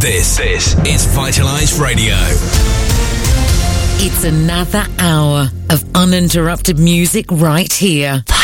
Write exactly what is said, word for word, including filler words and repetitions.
This, this is Vitalize Radio. It's another hour of uninterrupted music right here.